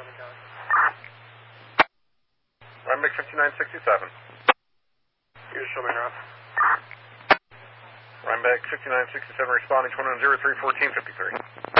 Rhinebeck 5967. Here's Sherman Rock. Rhinebeck 5967 responding 2103 1453.